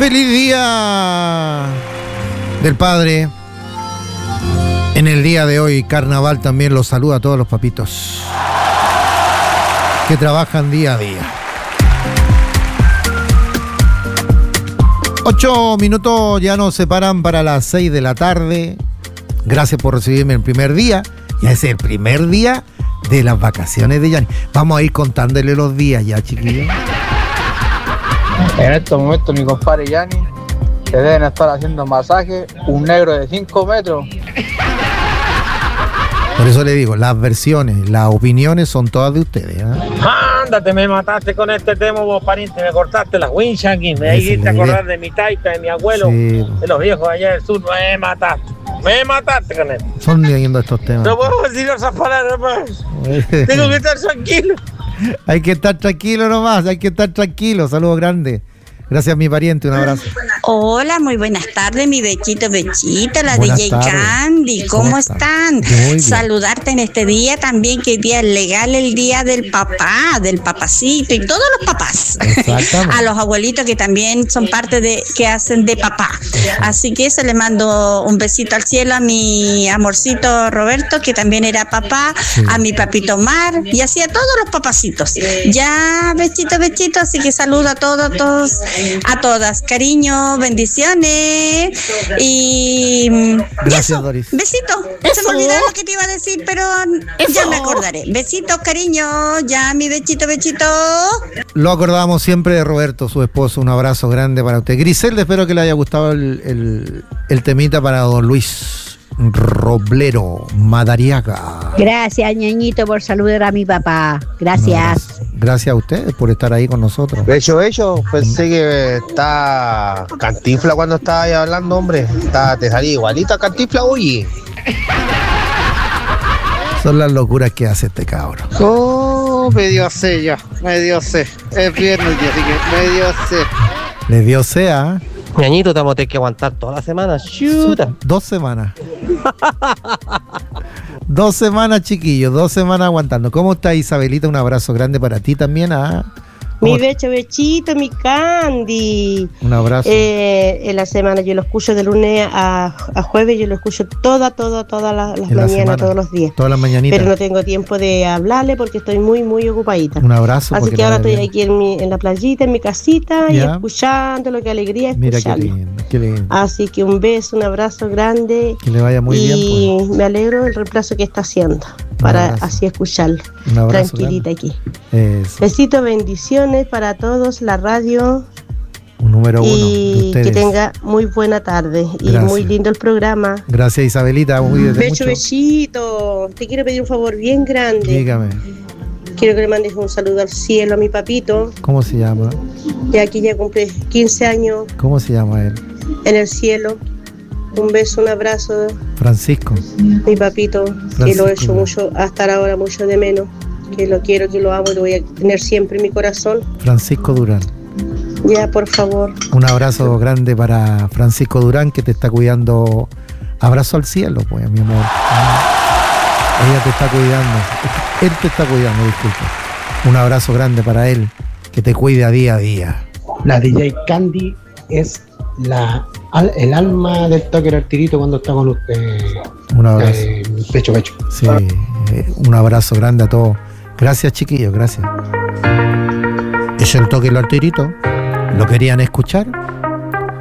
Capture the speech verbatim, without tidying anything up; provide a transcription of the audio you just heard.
Feliz día del padre. En el día de hoy, carnaval, también los saluda a todos los papitos que trabajan día a día. Ocho minutos ya nos separan para las seis de la tarde. Gracias por recibirme el primer día. Ya es el primer día de las vacaciones de Yanni. Vamos a ir contándole los días ya, chiquillos. En estos momentos mi compadre Yanni se deben estar haciendo masaje un negro de cinco metros. Por eso le digo, las versiones, las opiniones son todas de ustedes, ¿eh? Ándate, me mataste con este tema, vos pariente, me cortaste las winchas aquí, me hiciste acordar de mi taita, de mi abuelo, sí, de los viejos allá del sur, me mataste, me mataste con esto. Son leyendo estos temas. No puedo decir esas palabras más. Tengo que estar tranquilo. Hay que estar tranquilo nomás, hay que estar tranquilo. Saludos grandes. Gracias, mi pariente, un abrazo. Hola, muy buenas tardes, mi Bechito, Bechita, la buenas D J tardes. Candy, ¿cómo, ¿Cómo están? están? Saludarte en este día también, que día legal, el día del papá, del papacito y todos los papás. A los abuelitos que también son parte de, que hacen de papá. Así que eso, le mando un besito al cielo a mi amorcito Roberto, que también era papá, sí, a mi papito Mar, y así a todos los papacitos. Ya, Bechito, Bechito, así que saludo a todos, a todos. A todas, cariño, bendiciones y gracias, eso, Doris. Besito. Eso. Se me olvidó lo que te iba a decir, pero eso. Ya me acordaré. Besitos, cariño, ya mi Bechito, Bechito. Lo acordamos siempre de Roberto, su esposo. Un abrazo grande para usted. Griselda, espero que le haya gustado el, el, el temita para don Luis Roblero Madariaga. Gracias, ñañito, por saludar a mi papá. Gracias. No, gracias a ustedes por estar ahí con nosotros. De hecho, hecho, pensé que está Cantinfla cuando estaba ahí hablando, hombre. Está, te salía igualita Cantinfla, oye. Son las locuras que hace este cabrón. Oh, me dio sed ya, me dio sed. Es viernes, así que me dio sed. Le dio sea. Ñañito, te vamos a tener que aguantar toda la semana. Chuta. Dos semanas. Dos semanas, chiquillos. Dos semanas aguantando. ¿Cómo está, Isabelita? Un abrazo grande para ti también. ¿Ah? Mi becho, bechito, mi Candy. Un abrazo. Eh, en la semana yo lo escucho de lunes a, a jueves, yo lo escucho toda, toda, todas las, las mañanas, la todos los días. Todas las mañanitas. Pero no tengo tiempo de hablarle porque estoy muy, muy ocupadita. Un abrazo. Así que ahora estoy bien aquí en, mi, en la playita, en mi casita, ya, y escuchándolo, qué alegría escucharlo. Mira qué lindo, qué lindo. Así que un beso, un abrazo grande. Que le vaya muy y bien. Y pues. Me alegro del reemplazo que está haciendo para así escucharlo. Un abrazo tranquilita grande. Aquí. Eso. Besitos, bendiciones para todos, la radio. Un número uno. Y que tenga muy buena tarde. Gracias. Y muy lindo el programa. Gracias, Isabelita. Muy Becho, mucho. Bechito. Te quiero pedir un favor bien grande. Dígame. Quiero que le mandes un saludo al cielo a mi papito. ¿Cómo se llama? Ya aquí ya cumple quince años. ¿Cómo se llama él? En el cielo. Un beso, un abrazo. Francisco. Mi papito, Francisco, que lo he hecho mucho, hasta ahora mucho de menos. Que lo quiero, que lo amo y lo voy a tener siempre en mi corazón. Francisco Durán. Ya, por favor. Un abrazo grande para Francisco Durán, que te está cuidando. Abrazo al cielo, pues, mi amor. Ella te está cuidando. Él te está cuidando, disculpa. Un abrazo grande para él, que te cuide a día a día. La D J Candy es la, el alma del toque al tirito cuando está con usted. Un abrazo. Eh, pecho, pecho. Sí, eh, un abrazo grande a todos. Gracias, chiquillos, gracias. Es el toque al tirito. ¿Lo querían escuchar?